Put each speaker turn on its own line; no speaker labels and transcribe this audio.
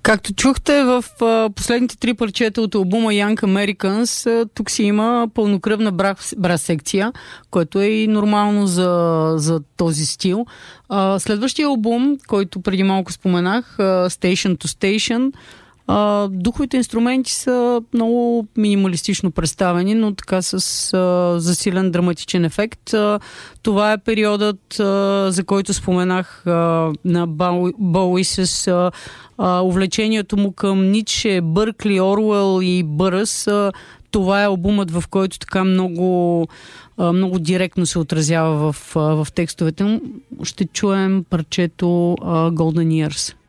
Както чухте в последните 3 парчета от албума Young Americans, тук си има пълнокръвна брас секция, което е и нормално за този стил. Следващия албум, който преди малко споменах, Station to Station, духовите инструменти са много минималистично представени, но така с засилен драматичен ефект. Това е периодът, за който споменах, на Боуи с увлечението му към Ницше, Бъркли, Оруел и Бъръс. Това е албумът, в който така много директно се отразява в текстовете му. Ще чуем парчето Golden Years.